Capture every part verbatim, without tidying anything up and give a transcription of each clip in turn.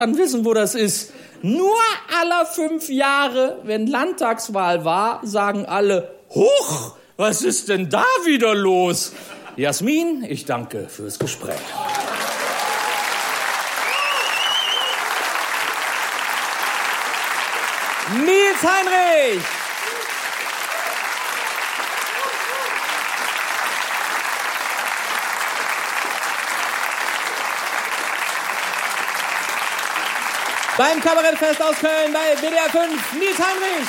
Dann wissen, wo das ist. Nur alle fünf Jahre, wenn Landtagswahl war, sagen alle, huch, was ist denn da wieder los? Jasmin, ich danke fürs Gespräch. Nils Heinrich! Beim Kabarettfest aus Köln bei W D R fünf, Nils Heinrich!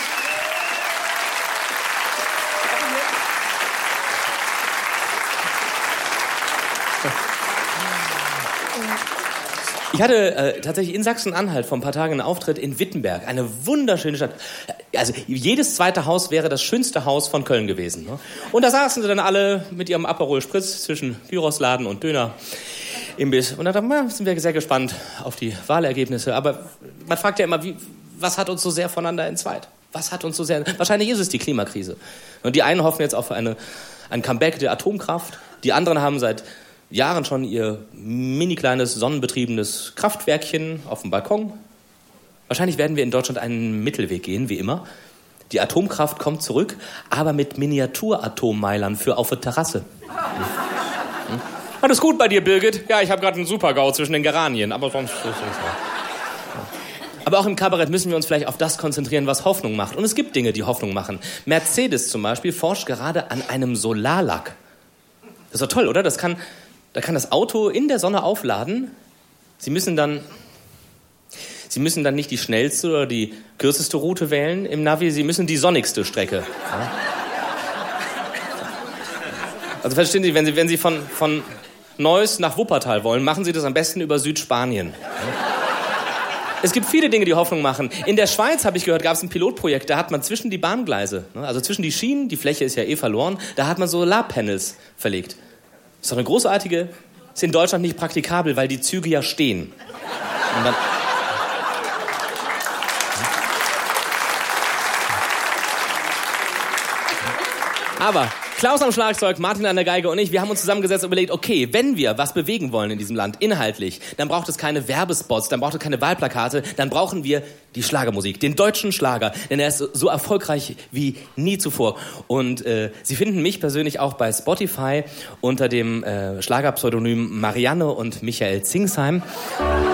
Ich hatte äh, tatsächlich in Sachsen-Anhalt vor ein paar Tagen einen Auftritt in Wittenberg. Eine wunderschöne Stadt. Also jedes zweite Haus wäre das schönste Haus von Köln gewesen. Ne? Und da saßen sie dann alle mit ihrem Aperol Spritz zwischen Gyrosladen und Döner-Imbiss. Und da sind wir sehr gespannt auf die Wahlergebnisse. Aber man fragt ja immer, wie, was hat uns so sehr voneinander entzweit? Was hat uns so sehr... Wahrscheinlich ist es die Klimakrise. Und die einen hoffen jetzt auf eine, ein Comeback der Atomkraft. Die anderen haben seit Jahren schon ihr mini kleines sonnenbetriebenes Kraftwerkchen auf dem Balkon. Wahrscheinlich werden wir in Deutschland einen Mittelweg gehen, wie immer. Die Atomkraft kommt zurück, aber mit Miniatur-Atommeilern für auf der Terrasse. Hm? Alles gut bei dir, Birgit? Ja, ich habe gerade einen Super-GAU zwischen den Geranien, aber sonst... Aber auch im Kabarett müssen wir uns vielleicht auf das konzentrieren, was Hoffnung macht. Und es gibt Dinge, die Hoffnung machen. Mercedes zum Beispiel forscht gerade an einem Solarlack. Das ist doch toll, oder? Das kann... Da kann das Auto in der Sonne aufladen. Sie müssen dann, Sie müssen dann nicht die schnellste oder die kürzeste Route wählen im Navi. Sie müssen die sonnigste Strecke. Ja? Also verstehen Sie, wenn Sie, wenn Sie von, von Neuss nach Wuppertal wollen, machen Sie das am besten über Südspanien. Ja? Es gibt viele Dinge, die Hoffnung machen. In der Schweiz, habe ich gehört, gab es ein Pilotprojekt, da hat man zwischen die Bahngleise, also zwischen die Schienen, die Fläche ist ja eh verloren, da hat man Solarpanels verlegt. Das ist doch eine großartige, ist in Deutschland nicht praktikabel, weil die Züge ja stehen. Und dann Aber Klaus am Schlagzeug, Martin an der Geige und ich, wir haben uns zusammengesetzt und überlegt, okay, wenn wir was bewegen wollen in diesem Land, inhaltlich, dann braucht es keine Werbespots, dann braucht es keine Wahlplakate, dann brauchen wir die Schlagermusik, den deutschen Schlager, denn er ist so erfolgreich wie nie zuvor. Und äh, Sie finden mich persönlich auch bei Spotify unter dem äh, Schlagerpseudonym Marianne und Michael Zingsheim.